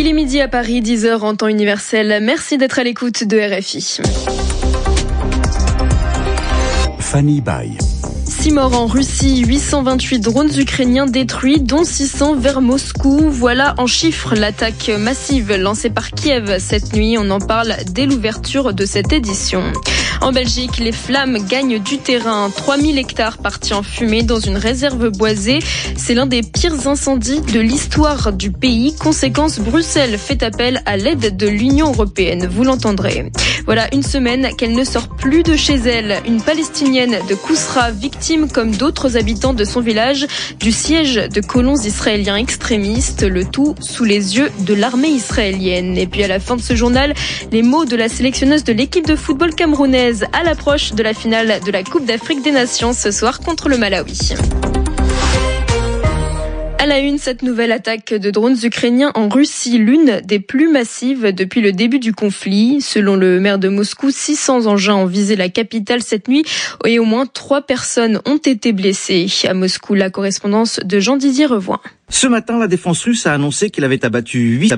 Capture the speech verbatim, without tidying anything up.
Il est midi à Paris, dix heures en temps universel. Merci d'être à l'écoute de R F I. Fanny Baye. six morts en Russie, huit cent vingt-huit drones ukrainiens détruits, dont six cents vers Moscou. Voilà en chiffres l'attaque massive lancée par Kiev cette nuit. On en parle dès l'ouverture de cette édition. En Belgique, les flammes gagnent du terrain. trois mille hectares partis en fumée dans une réserve boisée. C'est l'un des pires incendies de l'histoire du pays. Conséquence, Bruxelles fait appel à l'aide de l'Union européenne. Vous l'entendrez. Voilà une semaine qu'elle ne sort plus de chez elle. Une Palestinienne de Kousra, victime comme d'autres habitants de son village du siège de colons israéliens extrémistes. Le tout sous les yeux de l'armée israélienne. Et puis à la fin de ce journal, les mots de la sélectionneuse de l'équipe de football camerounaise à l'approche de la finale de la Coupe d'Afrique des Nations ce soir contre le Malawi. À la une, cette nouvelle attaque de drones ukrainiens en Russie, l'une des plus massives depuis le début du conflit. Selon le maire de Moscou, six cents engins ont visé la capitale cette nuit et au moins trois personnes ont été blessées. À Moscou, la correspondance de Jean-Didier Revoin. Ce matin, la défense russe a annoncé qu'il avait abattu huit